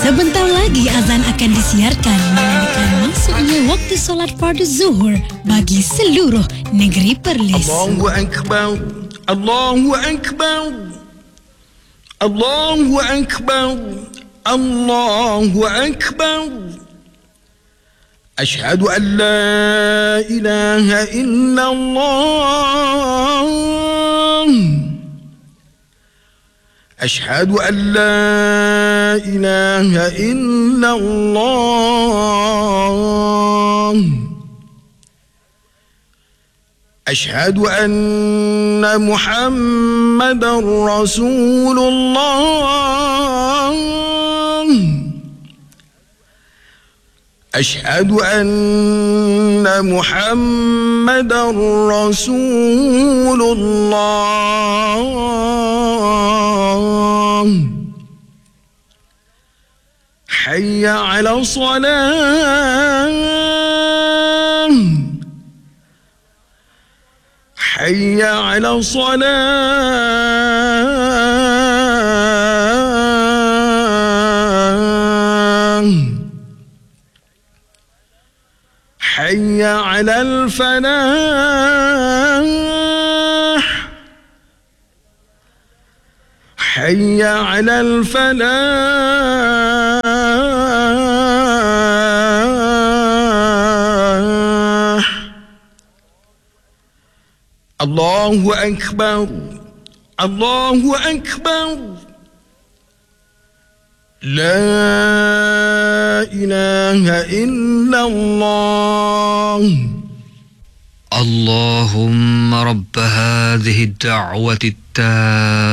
Sebentar lagi azan akan disiarkan menandakan masuknya waktu solat fardu zuhur bagi seluruh negeri Perlis. Allahu Akbar, Allahu Akbar, Allahu Akbar, Allahu Akbar. Ashhadu an la ilaha illallah. أشهد أن لا إله إلا الله. أشهد أن محمدا رسول الله. أشهد أن محمدا رسول الله. حي على الصلاة. حي على الصلاة. حي على الفلاح. حي على الفلاح. الله أكبر، الله أكبر. لا إله إلا الله. اللهم رب هذه الدعوة التامة